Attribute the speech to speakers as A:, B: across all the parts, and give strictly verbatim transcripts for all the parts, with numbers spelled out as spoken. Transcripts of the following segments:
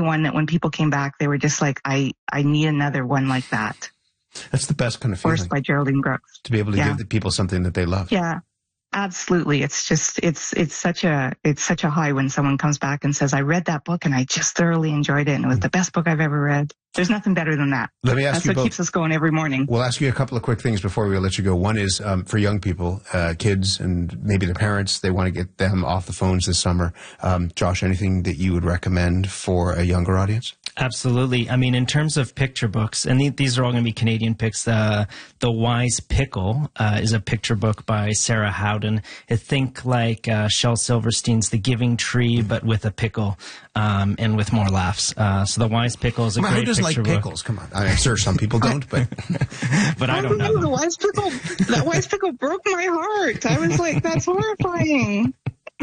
A: one that when people came back, they were just like, I, I need another one like that.
B: That's the best kind of feeling.
A: Forced by Geraldine Brooks.
B: To be able to
A: yeah.
B: give the people something that they love.
A: Yeah, absolutely. It's just, it's, it's such a, it's such a high when someone comes back and says, I read that book and I just thoroughly enjoyed it and it was the best book I've ever read. There's nothing better than that.
B: Let me ask
A: That's
B: you
A: what
B: both.
A: keeps us going every morning.
B: We'll ask you a couple of quick things before we let you go. One is um, for young people, uh, kids, and maybe their parents. They want to get them off the phones this summer. Um, Josh, anything that you would recommend for a younger audience?
C: Absolutely. I mean, in terms of picture books, and th- these are all going to be Canadian picks, uh, The Wise Pickle uh, is a picture book by Sarah Howden. I think like uh, Shel Silverstein's The Giving Tree, but with a pickle um, and with more laughs. Uh, so The Wise Pickle is a
B: Come on,
C: great
B: who doesn't
C: picture
B: like
C: book.
B: pickles? Come on. I mean, sure, some people don't, but...
C: but I don't know.
A: The Wise Pickle, that Wise Pickle broke my heart. I was like, that's horrifying.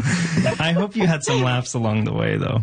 C: I hope you had some laughs along the way, though.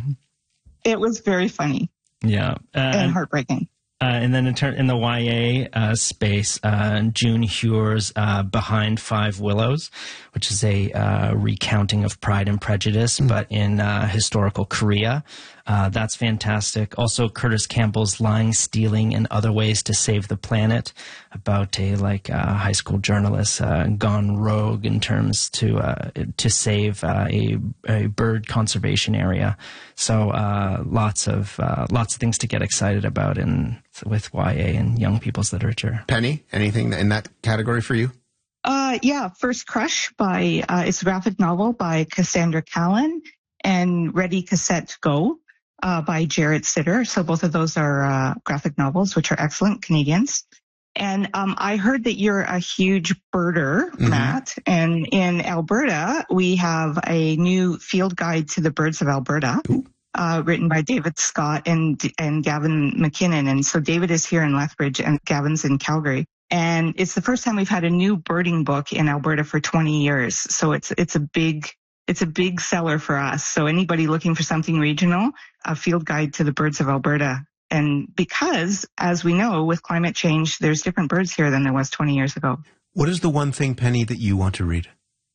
A: It was very funny.
C: Yeah. Uh,
A: and heartbreaking.
C: Uh, and then in, ter- in the Y A uh, space, uh, June Hure's uh, Behind Five Willows, which is a uh, recounting of Pride and Prejudice, mm. but in uh, historical Korea. Uh, that's fantastic. Also, Curtis Campbell's Lying, Stealing, and Other Ways to Save the Planet, about a like uh, high school journalist uh, gone rogue in terms to uh, to save uh, a a bird conservation area. So uh, lots of uh, lots of things to get excited about in with Y A and young people's literature.
B: Penny, anything in that category for you?
A: Uh, yeah, First Crush by uh, it's a graphic novel by Cassandra Callan, and Ready Cassette Go uh, by Jared Sitter. So both of those are uh, graphic novels, which are excellent, Canadians. And um, I heard that you're a huge birder, mm-hmm. Matt. And in Alberta, we have a new field guide to the birds of Alberta, uh, written by David Scott and and Gavin McKinnon. And so David is here in Lethbridge and Gavin's in Calgary. And it's the first time we've had a new birding book in Alberta for twenty years. So it's it's a big it's a big seller for us. So anybody looking for something regional, a field guide to the birds of Alberta. And because, as we know, with climate change, there's different birds here than there was twenty years ago.
B: What is the one thing, Penny, that you want to read?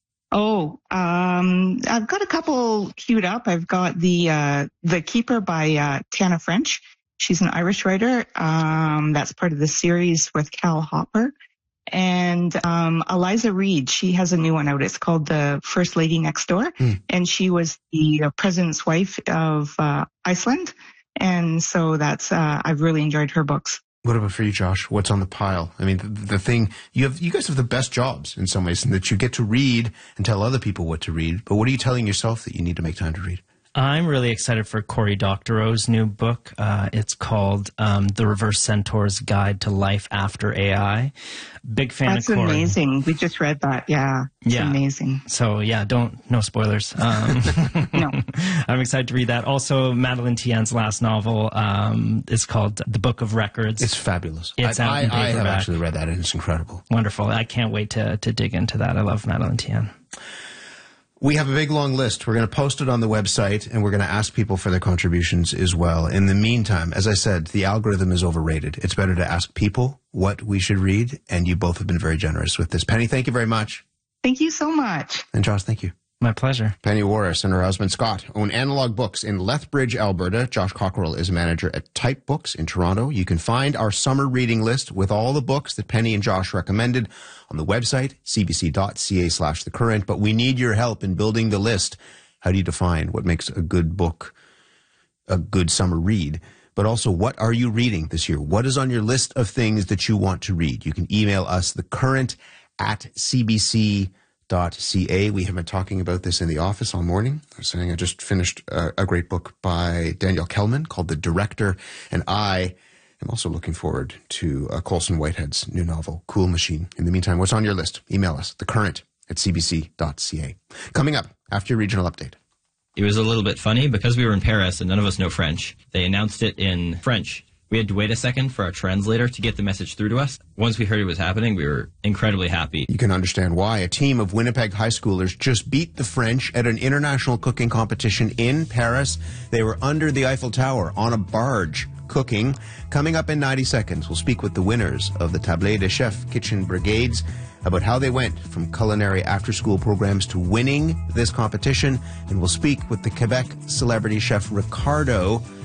A: Oh, um, I've got a couple queued up. I've got the uh, The Keeper by uh, Tana French. She's an Irish writer. Um, that's part of the series with Cal Hopper. And um, Eliza Reid, she has a new one out. It's called The First Lady Next Door. Mm. And she was the uh, president's wife of uh, Iceland. And so that's, uh, I've really enjoyed her books.
B: What about for you, Josh? What's on the pile? I mean, the, the thing, you have, you guys have the best jobs in some ways in that you get to read and tell other people what to read. But what are you telling yourself that you need to make time to read?
C: I'm really excited for Cory Doctorow's new book. Uh, it's called um, The Reverse Centaur's Guide to Life After A I. Big fan
A: That's
C: of Cory.
A: That's amazing. We just read that. Yeah. It's
C: yeah.
A: amazing.
C: So, yeah, don't, no spoilers. Um,
A: no.
C: I'm excited to read that. Also, Madeleine Tien's last novel um, is called The Book of Records.
B: It's fabulous.
C: It's
B: I,
C: out
B: I,
C: in
B: I have
C: paperback.
B: actually read that, and it's incredible.
C: Wonderful. I can't wait to, to dig into that. I love Madeleine Tien.
B: We have a big, long list. We're going to post it on the website, and we're going to ask people for their contributions as well. In the meantime, as I said, the algorithm is overrated. It's better to ask people what we should read, and you both have been very generous with this. Penny, thank you very much.
A: Thank you so much.
B: And Josh, thank you.
C: My pleasure.
B: Penny Warris and her husband Scott own Analog Books in Lethbridge, Alberta. Josh Cockrell is a manager at Type Books in Toronto. You can find our summer reading list with all the books that Penny and Josh recommended on the website, cbc.ca slash the current. But we need your help in building the list. How do you define what makes a good book a good summer read? But also, what are you reading this year? What is on your list of things that you want to read? You can email us, the current at cbc dot c a. We have been talking about this in the office all morning. I was saying I just finished a, a great book by Danielle Kelman called The Director, and I am also looking forward to uh, Colson Whitehead's new novel, Cool Machine. In the meantime, what's on your list? Email us, the current at cbc dot c a. Coming up after your regional update.
D: It was a little bit funny because we were in Paris and none of us know French. They announced it in French. We had to wait a second for our translator to get the message through to us. Once we heard it was happening, we were incredibly happy.
B: You can understand why. A team of Winnipeg high schoolers just beat the French at an international cooking competition in Paris. They were under the Eiffel Tower on a barge cooking. Coming up in ninety seconds, we'll speak with the winners of the Table des Chefs Kitchen Brigades about how they went from culinary after-school programs to winning this competition. And we'll speak with the Quebec celebrity chef Ricardo